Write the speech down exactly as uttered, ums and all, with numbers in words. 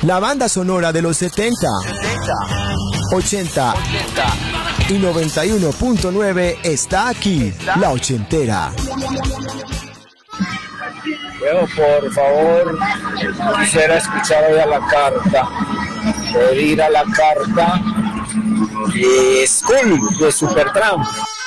La banda sonora de los setenta, ochenta y noventa y uno punto nueve está aquí, La Ochentera. Yo, por favor, quisiera escuchar hoy a La Carta, pedir a La Carta y School de Supertramp.